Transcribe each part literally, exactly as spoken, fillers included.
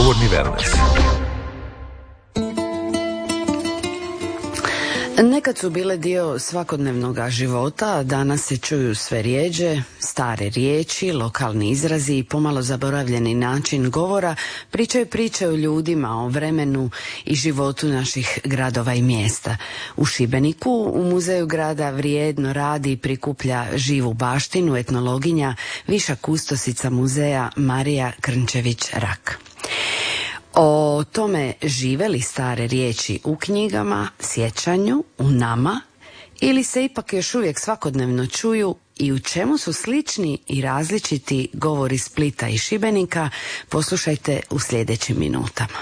Govorni Wellness. Nekad su bile dio svakodnevnog života, danas se čuju sve rjeđe, stare riječi, lokalni izrazi i pomalo zaboravljeni način govora pričaju priče o ljudima, o vremenu i životu naših gradova i mjesta. U Šibeniku u muzeju grada vrijedno radi i prikuplja živu baštinu etnologinja, viša kustosica muzeja Marija Krnčević-Rak. O tome žive li stare riječi u knjigama, sjećanju, u nama ili se ipak još uvijek svakodnevno čuju i u čemu su slični i različiti govori Splita i Šibenika, poslušajte u sljedećim minutama.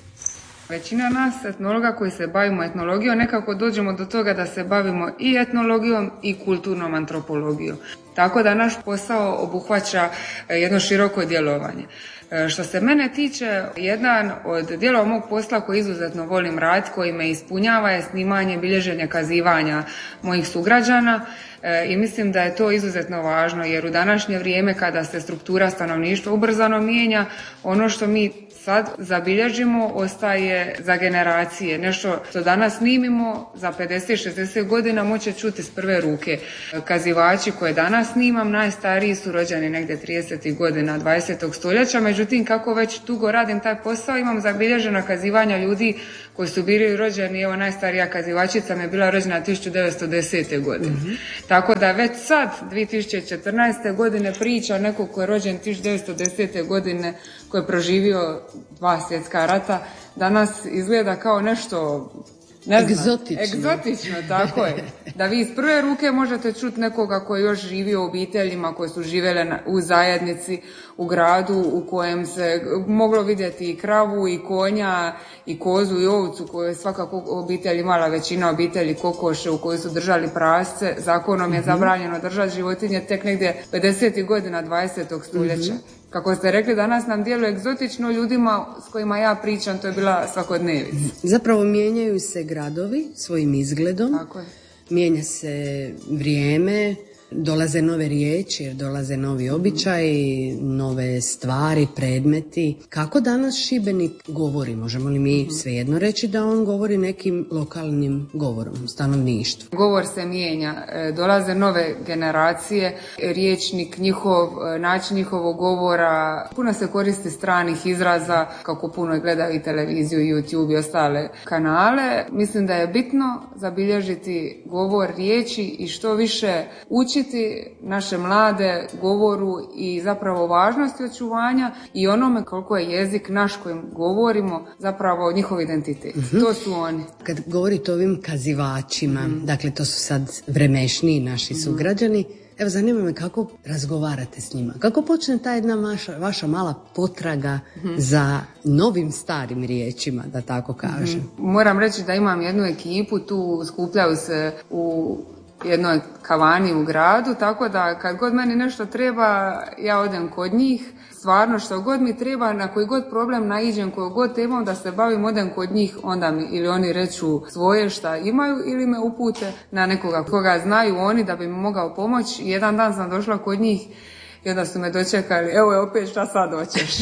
Većina nas etnologa koji se bavimo etnologijom nekako dođemo do toga da se bavimo i etnologijom i kulturnom antropologijom. Tako da naš posao obuhvaća jedno široko djelovanje. Što se mene tiče, jedan od dijelova mog posla koji izuzetno volim raditi, koji me ispunjava, je snimanje, bilježenje, kazivanja mojih sugrađana i mislim da je to izuzetno važno jer u današnje vrijeme kada se struktura stanovništva ubrzano mijenja, ono što mi sad zabilježimo ostaje za generacije. Nešto što danas snimimo za pedeset šezdeset godina moće čuti s prve ruke. Kazivači koje danas snimam najstariji su rođeni negdje tridesetih godina dvadesetog stoljeća, međutim kako već dugo radim taj posao imam zabilježena kazivanja ljudi koji su bili rođeni, evo najstarija kazivačica mi je bila rođena tisuću devetsto desete. godine. Mm-hmm. Tako da već sad, dvije tisuće četrnaeste. godine priča neko ko je rođen tisuću devetsto desete. godine, koji je proživio dva svjetska rata, danas izgleda kao nešto ne znam, egzotično. egzotično, tako je. Da vi iz prve ruke možete čuti nekoga koji je još živio u obiteljima koje su živjele u zajednici, u gradu u kojem se moglo vidjeti i kravu, i konja, i kozu, i ovcu koje je svakako obitelj imala, većina obitelji kokoše u kojoj su držali prasce. Zakonom je zabranjeno držati životinje tek negdje pedesetih godina dvadesetog stoljeća. Mm-hmm. Kako ste rekli, danas nam djeluje egzotično, ljudima s kojima ja pričam, to je bila svakodnevica. Zapravo mijenjaju se gradovi svojim izgledom, tako je. Mijenja se vrijeme, dolaze nove riječi, jer dolaze novi običaji, nove stvari, predmeti. Kako danas Šibenik govori? Možemo li mi svejedno reći da on govori nekim lokalnim govorom, stanovništvu? Govor se mijenja, dolaze nove generacije, riječnik njihov, način njihovog govora, puno se koristi stranih izraza, kako puno gledaju i televiziju, YouTube i ostale kanale. Mislim da je bitno zabilježiti govor, riječi i što više učiti naše mlade govoru i zapravo važnosti očuvanja i onome koliko je jezik naš kojim govorimo zapravo njihov identitet. Mm-hmm. To su oni. Kad govorite o ovim kazivačima, mm-hmm. dakle to su sad vremešniji naši mm-hmm. sugrađani, evo zanima me kako razgovarate s njima. Kako počne ta jedna vaša, vaša mala potraga mm-hmm. za novim starim riječima, da tako kažem? Mm-hmm. Moram reći da imam jednu ekipu, tu skupljaju se u jednoj kavani u gradu, tako da kad god meni nešto treba, ja odem kod njih. Stvarno što god mi treba, na koji god problem naiđem, koju god temom da se bavim, odem kod njih, onda mi ili oni reču svoje šta imaju ili me upute na nekoga koga znaju oni da bi mi mogao pomoći. Jedan dan sam došla kod njih i onda su me dočekali, evo je opet šta sad hoćeš.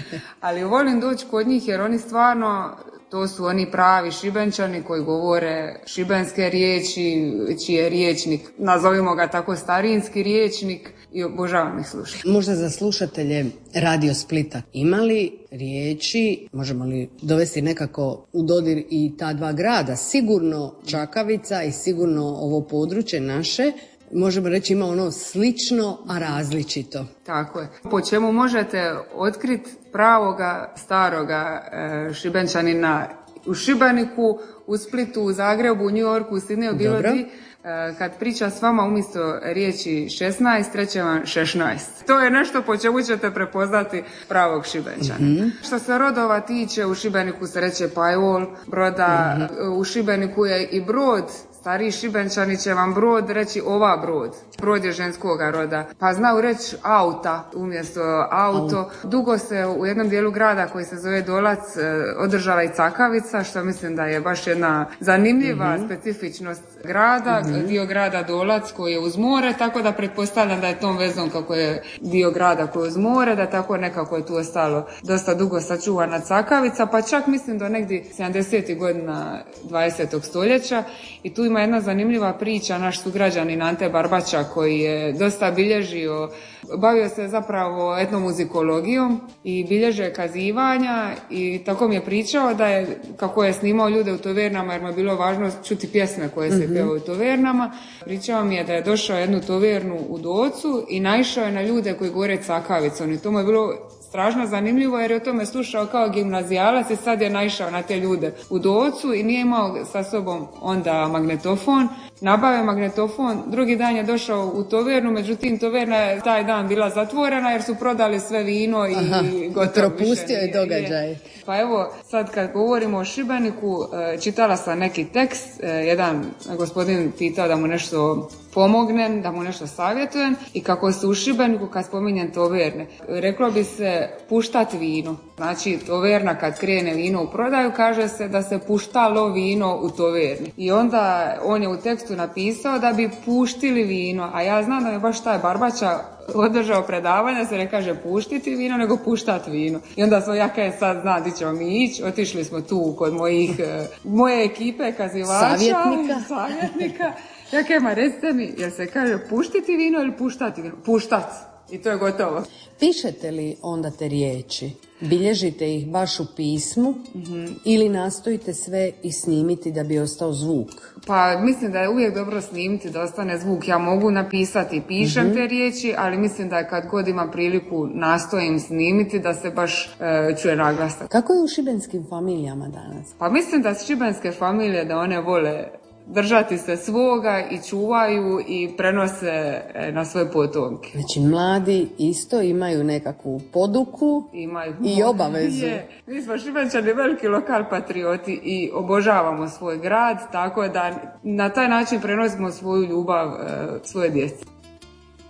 Ali volim doći kod njih jer oni stvarno, to su oni pravi Šibenčani koji govore šibenske riječi, čiji je riječnik, nazovimo ga tako starinski riječnik i obožavam ih slušati. Možda za slušatelje Radio Splita, ima li riječi, možemo li dovesti nekako u dodir i ta dva grada, sigurno Čakavica i sigurno ovo područje naše, možemo reći ima ono slično, a različito. Tako je. Po čemu možete otkriti pravoga staroga e, Šibenčanina u Šibeniku, u Splitu, u Zagrebu, u New Yorku, u Sidneju, bilo gdje, e, kad priča s vama umjesto riječi šesnaest, reće vam šesnaest. To je nešto po čemu ćete prepoznati pravog Šibenčana. Mm-hmm. Što se rodova tiče, u Šibeniku se reće Pajol, Broda, mm-hmm. u Šibeniku je i Brod, stariji Šibenčani će vam brod reći ova brod. Brod je ženskoga roda. Pa znaju reći auta umjesto auto. Dugo se u jednom dijelu grada koji se zove Dolac održava i cakavica, što mislim da je baš jedna zanimljiva mm-hmm. specifičnost grada. Mm-hmm. Dio grada Dolac koji je uz more, tako da pretpostavljam da je tom vezom kako je dio grada koji je uz more, da tako nekako je tu ostalo dosta dugo sačuvana cakavica, pa čak mislim do negdje sedamdesetih godina dvadesetog stoljeća. I tu ima jedna zanimljiva priča, naš sugrađanin Ante Barbača koji je dosta bilježio, bavio se zapravo etnomuzikologijom i bilježe kazivanja i tako mi je pričao da je, kako je snimao ljude u tovernama jer mu je bilo važno čuti pjesme koje se mm-hmm. pjevaju u tovernama. Pričao mi je da je došao jednu tovernu u Docu i naišao je na ljude koji govore cakavicom i to mu je bilo strašno zanimljivo jer je o tome slušao kao gimnazijalac i sad je naišao na te ljude u Docu i nije imao sa sobom onda magnetofon. Nabavio magnetofon, drugi dan je došao u tovernu, međutim toverna je taj dan bila zatvorena jer su prodali sve vino i Aha, gotovo. Propustio je događaj. Pa evo, sad kad govorimo o Šibeniku, čitala sam neki tekst, jedan gospodin pitao da mu nešto pomognem, da mu nešto savjetujem i kako se u Šibeniku kad spominjem toverne, reklo bi se puštat vino. Znači toverna kad krene vino u prodaju kaže se da se puštalo vino u toverni. I onda on je u tekstu napisao da bi puštili vino, a ja znam da je baš taj Barbača održao predavanja, se ne kaže puštiti vino, nego puštat vino. I onda smo, ja kaj sad znam di ćemo mi ići, otišli smo tu kod mojih, moje ekipe kazivača, savjetnika. savjetnika. Ja kaj ma recite mi, jel se kaže puštiti vino ili puštati vino? Puštat. I to je gotovo. Pišete li onda te riječi? Bilježite ih baš u pismu mm-hmm. ili nastojite sve i snimiti da bi ostao zvuk? Pa mislim da je uvijek dobro snimiti da ostane zvuk. Ja mogu napisati, pišem mm-hmm. te riječi, ali mislim da je kad god imam priliku nastojim snimiti da se baš e, čuje naglasak. Kako je u šibenskim familijama danas? Pa mislim da šibenske familije da one vole držati se svoga i čuvaju i prenose na svoje potomke. Znači mladi isto imaju nekakvu poduku imaju i obavezu. Je. Mi smo Šibenčani veliki lokal patrioti i obožavamo svoj grad, tako da na taj način prenosimo svoju ljubav svoje djeci.